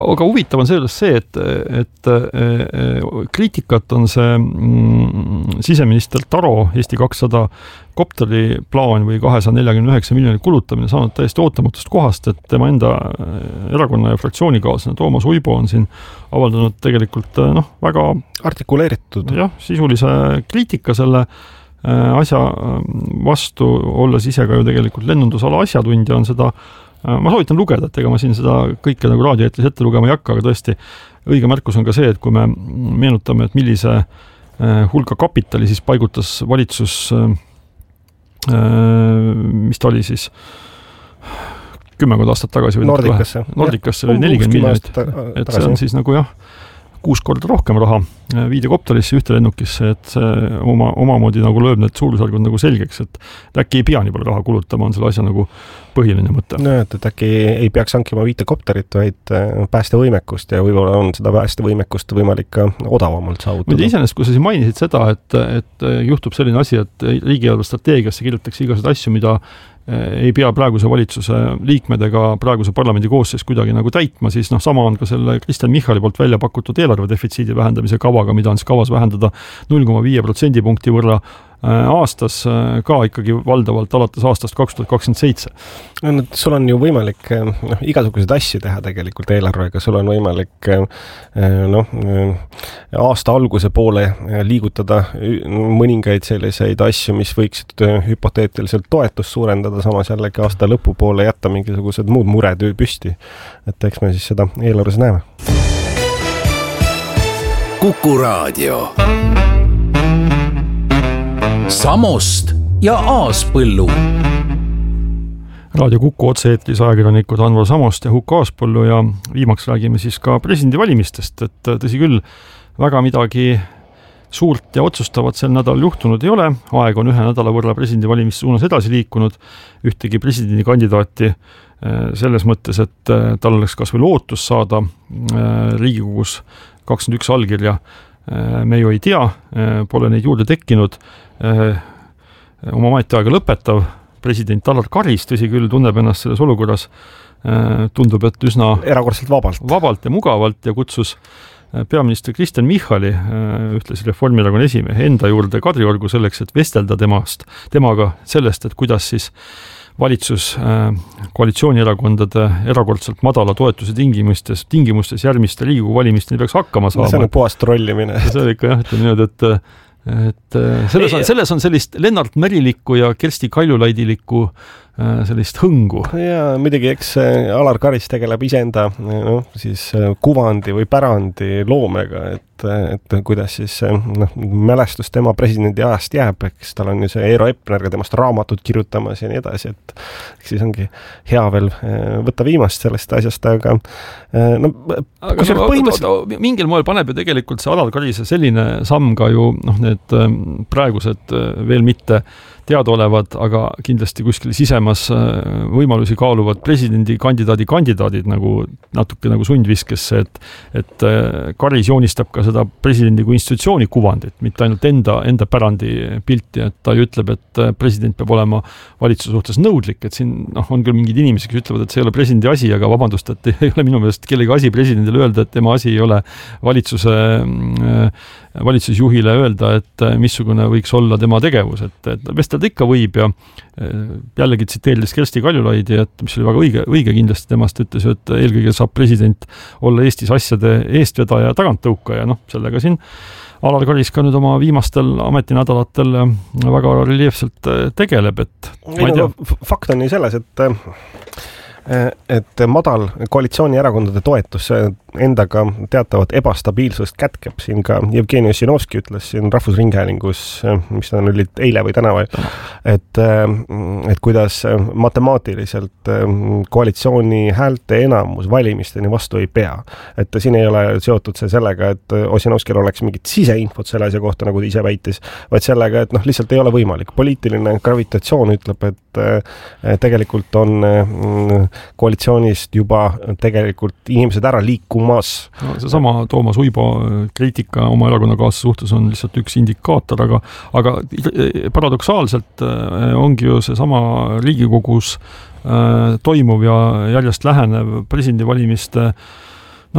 Aga huvitav on sellest see, et kriitikat on see siseminister Taro Eesti 200 kopteri plaan või 249 miljoni kulutamine saanud täiesti ootamatust kohast, et tema enda erakonna ja fraktsioonikaaslasena Toomas Uibo on siin avaldanud tegelikult väga artikuleeritud sisulise kriitika selle asja vastu, olles ise ka ju tegelikult lennundusala asjatundja on seda. Ma soovitan lugeda, et ega ma siin seda kõike nagu raadioeetris ette lugema ei hakka, aga tõesti õige märkus on ka see, et kui me meenutame, et millise hulga kapitali siis paigutas valitsus, mis ta oli siis 10 aastat tagasi või Nordikasse oli 40 miljonit, et see on siis nagu 6 korda rohkem raha viidi kopterisse ühte lennukisse, et see omamoodi nagu lööb need suurusjärgud nagu selgeks, et äkki ei pea nii palju raha kulutama, on selle asja nagu põhiline mõte. No, et äkki ei peaks hankima 5 kopterit, vaid päästevõimekust ja võib-olla on seda päästevõimekust võimalik ka odavamalt saavutada. Iseenesest, kui sa siin mainisid seda, et juhtub selline asi, et riigieelarve strateegiasse kirjutatakse igasuguseid asju, mida ei pea praeguse valitsuse liikmed ega praeguse parlamendi koosseis kuidagi nagu täitma, siis sama on ka selle Kristen Michali poolt välja pakutud eelarve defitsiidi vähendamise kavaga, mida on siis kavas vähendada 0,5% punkti võrra aastas ka ikkagi valdavalt alates aastast 2027. Sul on ju võimalik igasuguseid asju teha tegelikult eelarvega, sul on võimalik aasta alguse poole liigutada mõningaid selliseid asju, mis võiksid hüpoteetiliselt toetust suurendada, samas jällegi aasta lõpu poole jätta mingisugused muud mured püsti. Et eks me siis seda eelarves näeme. Kuku Raadio. Samost ja Aaspõllu. Raadio Kuku otse-eetris ajakirjanikud Anvar Samost ja Huko Aaspõllu ja viimaks räägime siis ka presidendivalimistest, et tõsi küll, väga midagi suurt ja otsustavat sel nädal juhtunud ei ole, aeg on 1 nädala võrra presidendivalimiste suunas edasi liikunud, ühtegi presidendikandidaati selles mõttes, et tal oleks kas või lootus saada Riigikogus 21 allkirja, me ju ei tea, pole neid juurde tekkinud, oma ametiaega lõpetav president Alar Karis, tõsi küll, tunneb ennast selles olukorras, tundub, et üsna erakordselt vabalt ja mugavalt ja kutsus peaminister Kristen Michali, ühtlasi Reformierakonna esimehe enda juurde Kadriorgu selleks, et vestelda temaga sellest, et kuidas siis valitsus koalitsioonierakondade erakordselt madala toetuse tingimustes järgmiste Riigikogu valimisteni peaks hakkama saama. See on puhast trollimine. See on ikka ütleme niimoodi, et selles on sellist Lennart Merilikku ja Kersti Kaljulaidilikku sellist hõngu. Ja midagi, eks Alar Karis tegeleb iseenda siis kuvandi või pärandi loomega, et kuidas siis mälestus tema presidendi ajast jääb, eks tal on ju see Eero Epner ka temast raamatut kirjutamas ja nii edasi, et siis ongi hea veel võtta viimast sellest asjast, aga mingil moel paneb ju tegelikult see Alar Karise selline samm ka ju need praegused veel mitte teadaolevad, aga kindlasti kuskil sisemas võimalusi kaaluvad presidendikandidaadid nagu natuke nagu sundviskesse, et Karis joonistab ka seda presidendi kui institutsiooni kuvandit, mitte ainult enda pärandi pilti, et ta ju ütleb, et president peab olema valitsuse suhtes nõudlik, et siin on küll mingid inimesed, kes ütlevad, et see ei ole presidendi asi, aga vabandust, et ei ole minu meelest kellegi asi presidendile öelda, et tema asi ei ole valitsusjuhile öelda, et missugune võiks olla tema tegevus, et vestelda ikka võib ja jällegi tsiteerides Kersti Kaljulaidi, et mis oli väga õige kindlasti temast, ütles ju, et eelkõige saab president olla Eestis asjade eestvedaja ja taganttõukaja, sellega siin Alar Karis ka nüüd oma viimastel ametinädalatel väga reljeefselt tegeleb, et ma ei tea. Fakt on nii selles, et madal koalitsioonierakondade toetus endaga teatavat ebastabiilsust kätkeb. Siin ka Jevgeni Ossinovski ütles siin Rahvusringhäälingus, mis ta oli eile või täna, et kuidas matemaatiliselt koalitsiooni häälte enamus valimisteni vastu ei pea. Et siin ei ole seotud see sellega, et Ossinovskil oleks mingit siseinfot selle asja kohta, nagu ta ise väitis, vaid sellega, et lihtsalt ei ole võimalik. Poliitiline gravitatsioon ütleb, et tegelikult on koalitsioonist juba tegelikult inimesed ära liikumas. No, see sama Toomas Uibo kriitika oma erakonnakaaslase suhtes on lihtsalt üks indikaator, aga paradoksaalselt ongi ju see sama Riigikogus toimuv ja järjest lähenev presidendivalimiste